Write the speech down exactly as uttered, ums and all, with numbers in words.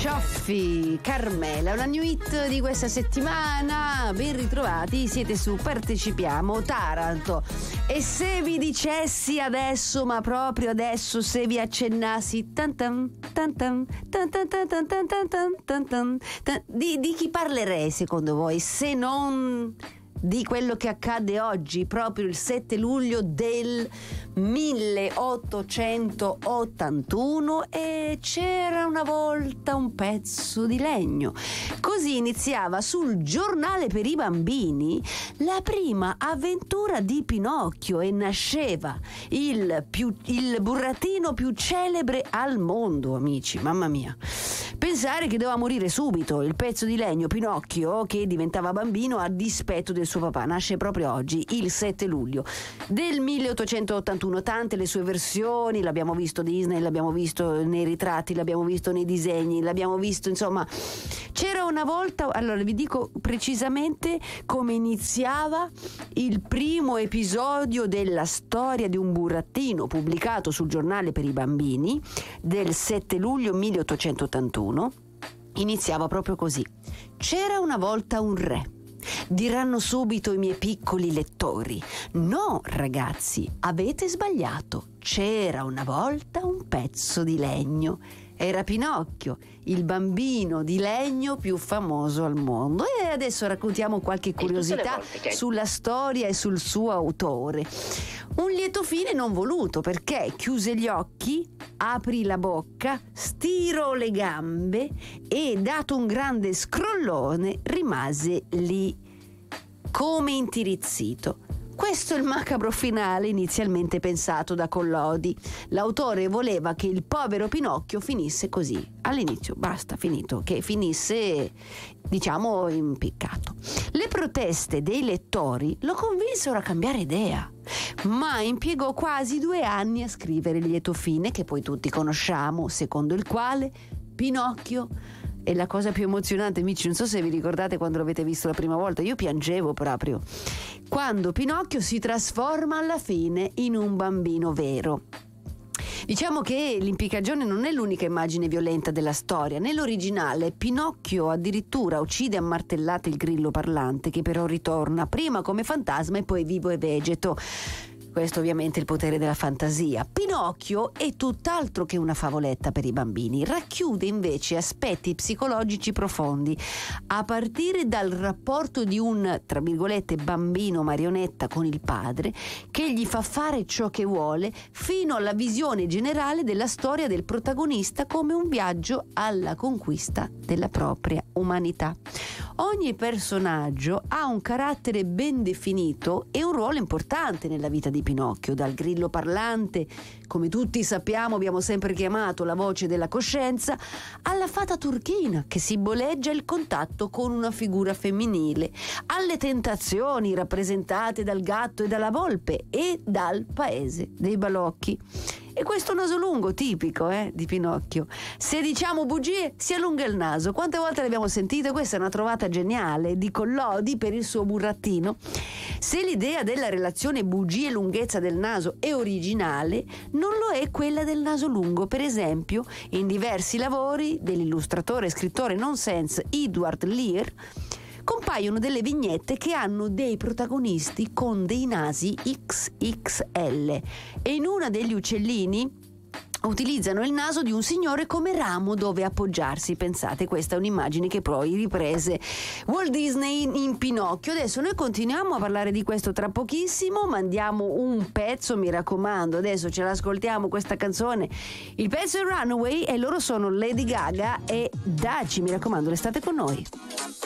Cioffi, Carmela, una new hit di questa settimana. Ben ritrovati, siete su Partecipiamo Taranto. E se vi dicessi adesso, ma proprio adesso, se vi accennassi tan tan, tan tan, tan tan tan tan tan tan tan tan tan, di, di chi parlerei secondo voi, se non di quello che accade oggi, proprio il sette luglio del milleottocentottantuno, e c'era una volta un pezzo di legno. Così iniziava sul giornale per i bambini la prima avventura di Pinocchio e nasceva il, più, il burattino più celebre al mondo, amici, mamma mia. Pensare che doveva morire subito il pezzo di legno Pinocchio, che diventava bambino a dispetto del suo papà. Nasce proprio oggi, il sette luglio del milleottocentottantuno. Tante le sue versioni, l'abbiamo visto Disney, l'abbiamo visto nei ritratti, l'abbiamo visto nei disegni, l'abbiamo visto, insomma. C'era una volta, allora vi dico precisamente come iniziava il primo episodio della storia di un burattino pubblicato sul giornale per i bambini del sette luglio milleottocentottantuno. Iniziava proprio così: c'era una volta un re. Diranno subito i miei piccoli lettori: no, ragazzi, avete sbagliato. C'era una volta un pezzo di legno. Era Pinocchio, il bambino di legno più famoso al mondo. E adesso raccontiamo qualche curiosità che... sulla storia e sul suo autore. Un lieto fine non voluto, perché chiuse gli occhi, aprì la bocca, stirò le gambe e, dato un grande scrollone, rimase lì come intirizzito. Questo è il macabro finale inizialmente pensato da Collodi. L'autore voleva che il povero Pinocchio finisse così. All'inizio, basta, finito, che finisse, diciamo, impiccato. Le proteste dei lettori lo convinsero a cambiare idea, ma impiegò quasi due anni a scrivere il lieto fine, che poi tutti conosciamo, secondo il quale Pinocchio... E la cosa più emozionante, amici, non so se vi ricordate quando l'avete visto la prima volta, io piangevo proprio, quando Pinocchio si trasforma alla fine in un bambino vero. Diciamo che l'impiccagione non è l'unica immagine violenta della storia. Nell'originale Pinocchio addirittura uccide a martellate il grillo parlante, che però ritorna prima come fantasma e poi vivo e vegeto. Questo ovviamente è il potere della fantasia. Pinocchio è tutt'altro che una favoletta per i bambini, racchiude invece aspetti psicologici profondi, a partire dal rapporto di un, tra virgolette, bambino marionetta con il padre, che gli fa fare ciò che vuole, fino alla visione generale della storia del protagonista come un viaggio alla conquista della propria umanità. Ogni personaggio ha un carattere ben definito e un ruolo importante nella vita di Pinocchio, dal grillo parlante, come tutti sappiamo abbiamo sempre chiamato la voce della coscienza, alla fata turchina, che simboleggia il contatto con una figura femminile, alle tentazioni rappresentate dal gatto e dalla volpe e dal paese dei balocchi. E questo naso lungo tipico eh, di Pinocchio. Se diciamo bugie, si allunga il naso. Quante volte l'abbiamo sentito? Questa è una trovata geniale di Collodi per il suo burattino. Se l'idea della relazione bugie e lunghezza del naso è originale, non lo è quella del naso lungo. Per esempio, in diversi lavori dell'illustratore e scrittore nonsense Edward Lear compaiono delle vignette che hanno dei protagonisti con dei nasi X X L, e in una degli uccellini utilizzano il naso di un signore come ramo dove appoggiarsi. Pensate, questa è un'immagine che poi riprese Walt Disney in Pinocchio. Adesso noi continuiamo a parlare di questo tra pochissimo, mandiamo un pezzo, mi raccomando, adesso ce l'ascoltiamo questa canzone. Il pezzo è Runaway e loro sono Lady Gaga e Daci, mi raccomando, restate con noi.